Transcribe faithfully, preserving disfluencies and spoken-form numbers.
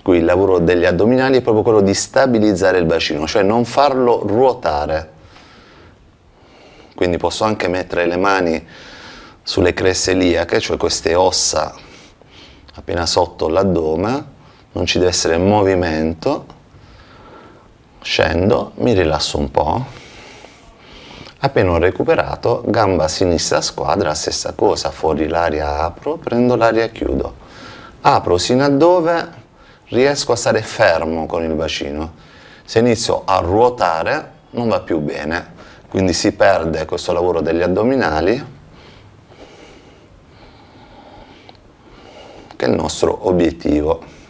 Qui il lavoro degli addominali è proprio quello di stabilizzare il bacino, cioè non farlo ruotare. Quindi posso anche mettere le mani sulle creste iliache, cioè queste ossa appena sotto l'addome, non ci deve essere movimento, scendo, mi rilasso un po', appena ho recuperato, gamba sinistra a squadra, stessa cosa, fuori l'aria apro, prendo l'aria e chiudo, apro sino a dove riesco a stare fermo con il bacino. Se inizio a ruotare non va più bene, quindi si perde questo lavoro degli addominali, che è il nostro obiettivo.